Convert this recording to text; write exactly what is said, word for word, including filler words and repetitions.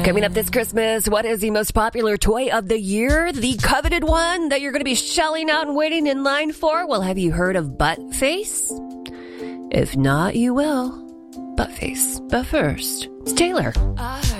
Coming up this Christmas, what is the most popular toy of the year? The coveted one that you're going to be shelling out and waiting in line for? Well, have you heard of Butt Face? If not, you will. Butt Face. But first, it's Taylor.